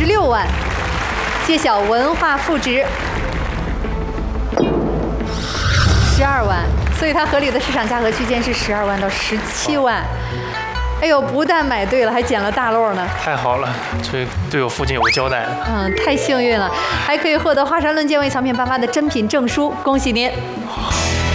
16万。揭晓文化负值12万，所以它合理的市场价格区间是12万到17万。哎呦，不但买对了，还捡了大漏呢！ 太好了，这对我父亲有个交代了。 太幸运了，还可以获得华山论剑为藏品颁发的珍品证书，恭喜您！